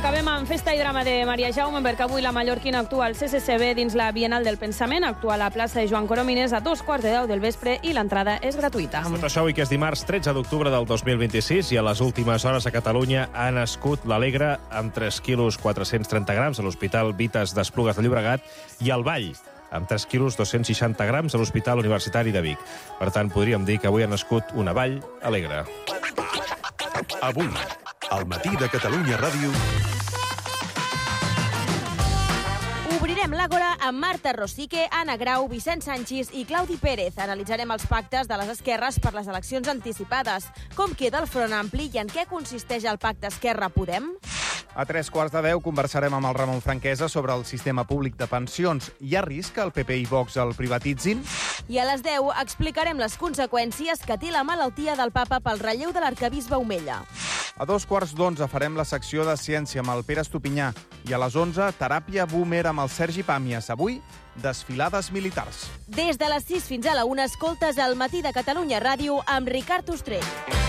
acabem amb Festa i Drama de Maria Jaume, perquè avui la mallorquina actua al CCCB dins la Bienal del Pensament, actua a la plaça de Joan Coromines a 2:15 del vespre i l'entrada és gratuïta. Tot això avui que és dimarts 13 d'octubre del 2026 i a les últimes hores a Catalunya ha nascut l'Alegre amb 3 quilos 430 grams a l'Hospital Vitas d'Esplugues de Llobregat i el Vall amb 3 quilos 260 grams a l'Hospital Universitari de Vic. Per tant, podríem dir que avui ha nascut una Vall alegre. Avui, al matí de Catalunya Ràdio... Obrirem l'Àgora amb Marta Rosique, Anna Grau, Vicent Sanchis i Claudi Pérez. Analitzarem els pactes de les esquerres per les eleccions anticipades. Com queda el Front Ampli i en què consisteix el pacte Esquerra-Podem? A 9:45 conversarem amb el Ramon Franquesa sobre el sistema públic de pensions. Hi ha risc que el PP i Vox el privatitzin? I a les 10 explicarem les conseqüències que té la malaltia del papa pel relleu de l'arquebisbe Omella. A 2:45 farem la secció de ciència amb el Pere Estupinyà. I a les 11, teràpia boomer amb el Sergi Pàmies. Avui, desfilades militars. Des de les 6 fins a la 1 escoltes el matí de Catalunya Ràdio amb Ricard Ostrell.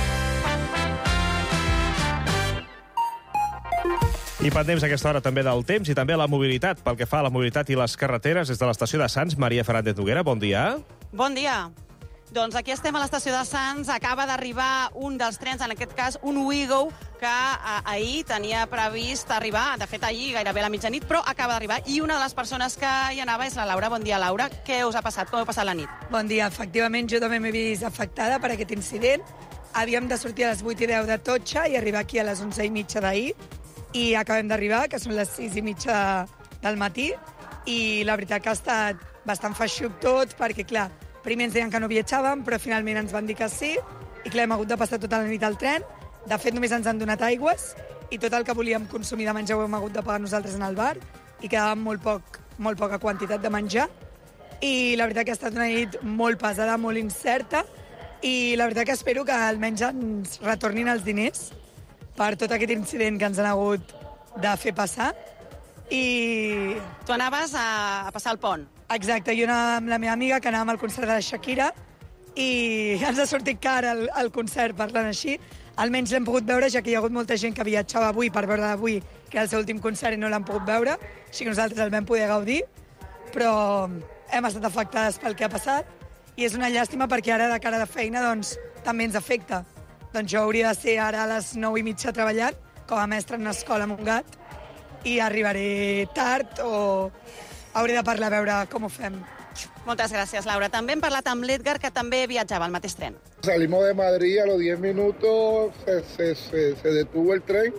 I pendents a aquesta hora també del temps i també la mobilitat. Pel que fa a la mobilitat i les carreteres, des de l'estació de Sants, Maria Fernández Noguera, bon dia. Bon dia. Doncs aquí estem a l'estació de Sants. Acaba d'arribar un dels trens, en aquest cas un Ouigo, que ahir tenia previst arribar, de fet ahir gairebé a la mitjanit, però acaba d'arribar. I una de les persones que hi anava és la Laura. Bon dia, Laura. Què us ha passat? Com heu passat la nit? Bon dia. Efectivament, jo també m'he vist afectada per aquest incident. Havíem de sortir a les 8:10 de Totxa i arribar aquí a les 11:30 d'ahir. I acabem d'arribar, que són les 6:30 del matí, i la veritat que ha estat bastant feixuc tot, perquè, clar, primer ens deien que no viatjàvem, però finalment ens van dir que sí, i clar, hem hagut de passar tota la nit al tren. De fet, només ens han donat aigües, i tot el que volíem consumir de menjar ho hem hagut de pagar nosaltres en el bar, i quedava molt poca quantitat de menjar. I la veritat que ha estat una nit molt pesada, molt incerta, i la veritat que espero que almenys ens retornin els diners per tot aquest incident que ens han hagut de fer passar. I... Tu anaves a passar el pont. Exacte, jo anava amb la meva amiga, que anàvem al concert de la Shakira, i ens ha sortit car el concert parlant així. Almenys l'hem pogut veure, ja que hi ha hagut molta gent que viatjava avui per veure avui, que era el seu últim concert i no l'han pogut veure, així que nosaltres el vam poder gaudir, però hem estat afectades pel que ha passat, i és una llàstima perquè ara de cara de feina doncs, també ens afecta. Doncs jo hauria de ser ara a les 9:30 treballant, com a mestra en una escola a Montgat, i arribaré tard o hauré de parlar a veure com ho fem. Moltes gràcies, Laura. També hem parlat amb l'Edgar, que també viatjava al mateix tren. Salimos de Madrid, a los 10 minutos se detuvo el tren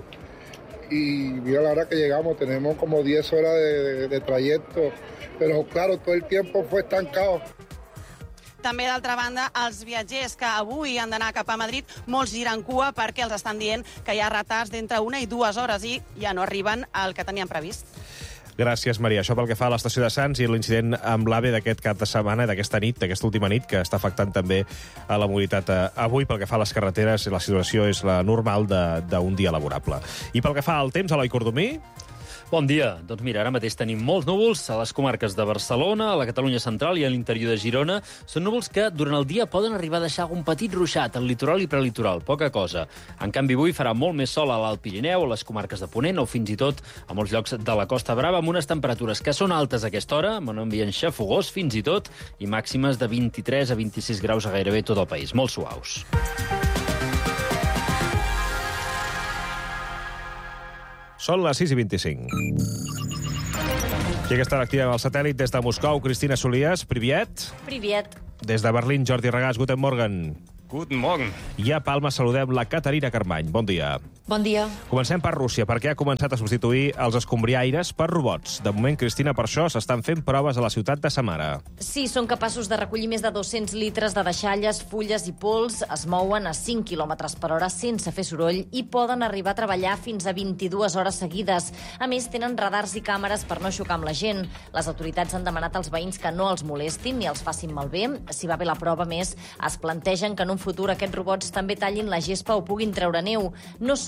y mira la hora que llegamos, tenemos como 10 horas de trayecto, pero claro, todo el tiempo fue estancado. També, d'altra banda, els viatgers que avui han d'anar cap a Madrid, molts giren cua perquè els estan dient que hi ha retards d'entre 1 i 2 hores i ja no arriben al que tenien previst. Gràcies, Maria. Això pel que fa a l'estació de Sants i l'incident amb l'AVE d'aquest cap de setmana, d'aquesta nit, d'aquesta última nit, que està afectant també a la mobilitat avui. Pel que fa a les carreteres, la situació és la normal d'un dia laborable. I pel que fa al temps, Eloi Cordomí... Bon dia. Doncs mira, ara mateix tenim molts núvols a les comarques de Barcelona, a la Catalunya central i a l'interior de Girona. Són núvols que durant el dia poden arribar a deixar algun petit ruixat al litoral i prelitoral, poca cosa. En canvi, avui farà molt més sol a l'Alt Pirineu, a les comarques de Ponent o fins i tot a molts llocs de la Costa Brava, amb unes temperatures que són altes a aquesta hora, amb un ambient xafogós fins i tot, i màximes de 23 a 26 graus a gairebé tot el país, molt suaus. Són les 6:25. I aquesta hora activa el satèl·lit des de Moscou, Cristina Solias, priviet. Priviet. Des de Berlín, Jordi Regàs, guten Morgen. Guten Morgen. I a Palma saludem la Caterina Carmany. Bon dia. Bon dia. Comencem per Rússia, perquè ha començat a substituir els escombriaires per robots. De moment, Cristina, per això s'estan fent proves a la ciutat de Samara. Sí, són capaços de recollir més de 200 litres de deixalles, fulles i pols, es mouen a 5 km per hora sense fer soroll i poden arribar a treballar fins a 22 hores seguides. A més, tenen radars i càmeres per no xocar amb la gent. Les autoritats han demanat als veïns que no els molestin ni els facin malbé. Si va bé la prova, més, es plantegen que en un futur aquests robots també tallin la gespa o puguin treure neu. No són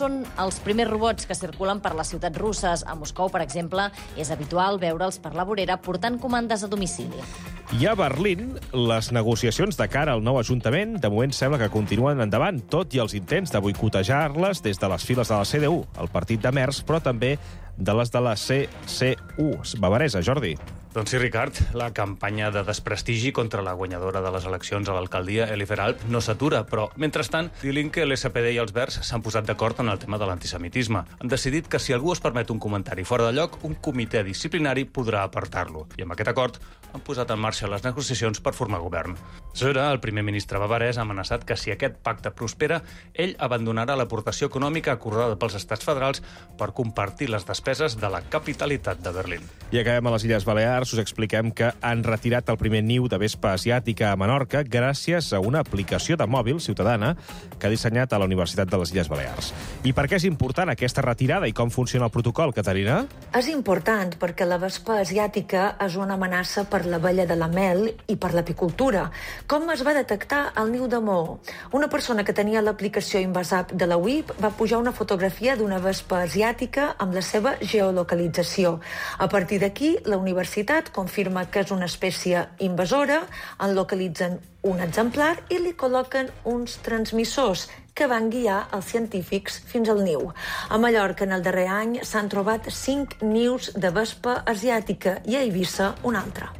són els primers robots que circulen per les ciutats russes. A Moscou, per exemple, és habitual veure'ls per la vorera portant comandes a domicili. I a Berlín, les negociacions de cara al nou Ajuntament de moment sembla que continuen endavant, tot i els intents de boicotejar-les des de les files de la CDU, el partit de Merz, però també de les de la CCU bavaresa. Jordi. Doncs sí, Ricard, la campanya de desprestigi contra la guanyadora de les eleccions a l'alcaldia, Elifer Alp, no s'atura, però, mentrestant, Die Linke, l'SPD i els Verds s'han posat d'acord en el tema de l'antisemitisme. Han decidit que si algú es permet un comentari fora de lloc, un comitè disciplinari podrà apartar-lo. I amb aquest acord han posat en marxa les negociacions per formar govern. Söder, el primer ministre bavarès, ha amenaçat que si aquest pacte prospera, ell abandonarà l'aportació econòmica acordada pels estats federals per compartir les despeses de la capitalitat de Berlín. I acabem a les Illes Balears. Us expliquem que han retirat el primer niu de vespa asiàtica a Menorca gràcies a una aplicació de mòbil ciutadana que ha dissenyat a la Universitat de les Illes Balears. I per què és important aquesta retirada i com funciona el protocol, Caterina? És important perquè la vespa asiàtica és una amenaça per l'abella de la mel i per l'apicultura. Com es va detectar el niu de Moho? Una persona que tenia l'aplicació Invasap de la UIP va pujar una fotografia d'una vespa asiàtica amb la seva geolocalització. A partir d'aquí, la universitat confirma que és una espècie invasora, en localitzen un exemplar i li col·loquen uns transmissors que van guiar els científics fins al niu. A Mallorca, en el darrer any, s'han trobat 5 nius de vespa asiàtica i a Eivissa un altre.